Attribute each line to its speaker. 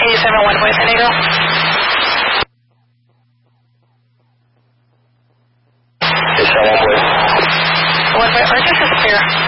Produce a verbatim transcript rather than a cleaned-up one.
Speaker 1: eighty-seven, one point San Diego.
Speaker 2: eighty-seven, one point.
Speaker 1: One point, Argus is clear.